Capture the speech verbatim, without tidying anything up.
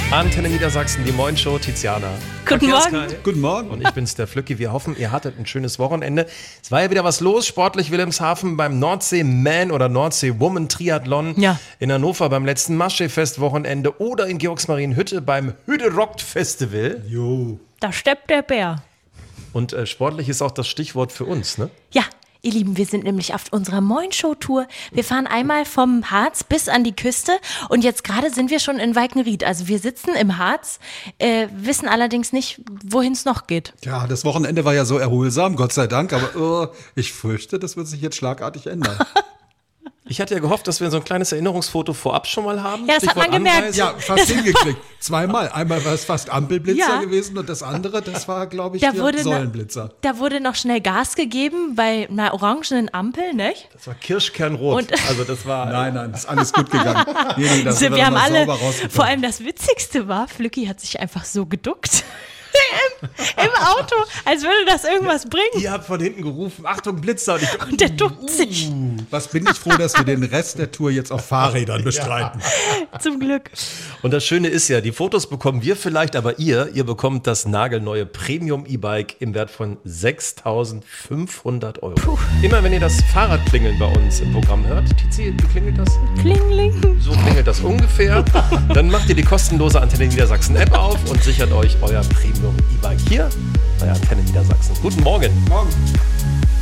Antenne Niedersachsen, die Moin-Show, Tiziana. Guten Morgen. Guten Morgen. Und ich bin's, der Flücki. Wir hoffen, ihr hattet ein schönes Wochenende. Es war ja wieder was los, sportlich Wilhelmshaven beim Nordsee-Man oder Nordsee-Woman-Triathlon Ja. in Hannover beim letzten Maschsee-Fest-Wochenende oder in Georgsmarienhütte beim Hütte Rockt Festival. Jo. Da steppt der Bär. Und äh, sportlich ist auch das Stichwort für uns, ne? Ja, ihr Lieben, wir sind nämlich auf unserer Moin-Show-Tour. Wir fahren einmal vom Harz bis an die Küste und jetzt gerade sind wir schon in Walkenried. Also wir sitzen im Harz, äh, wissen allerdings nicht, wohin es noch geht. Ja, das Wochenende war ja so erholsam, Gott sei Dank, aber oh, ich fürchte, das wird sich jetzt schlagartig ändern. Ich hatte ja gehofft, dass wir so ein kleines Erinnerungsfoto vorab schon mal haben. Ja, das hat man gemerkt. Anreise. Ja, fast hingekriegt. Zweimal. Einmal war es fast Ampelblitzer Ja. gewesen und das andere, das war, glaube ich, Da der wurde, Säulenblitzer. da wurde noch schnell Gas gegeben bei einer orangenen Ampel, nicht? Das war Kirschkernrot. Und- also das war... Nein, nein, ist alles gut gegangen. Nee, nee, das wir wird haben mal alle, sauber rausgekommen. vor allem das Witzigste war, Flücki hat sich einfach so geduckt. Im, Im Auto, als würde das irgendwas bringen. Ihr habt von hinten gerufen, Achtung, Blitzer. Und ich, Und der duckt sich, Was bin ich froh, dass wir den Rest der Tour jetzt auf Fahrrädern bestreiten. zum Glück. Und das Schöne ist ja, die Fotos bekommen wir vielleicht, aber ihr, ihr bekommt das nagelneue Premium-E-Bike im Wert von sechstausendfünfhundert Euro. Puh. Immer wenn ihr das Fahrradklingeln bei uns im Programm hört, Tizi, wie klingelt das? Klingling. So klingelt das ungefähr. Dann macht ihr die kostenlose Antenne Niedersachsen App auf und sichert euch euer Premium-E-Bike hier bei Antenne Niedersachsen. Guten Morgen. Morgen.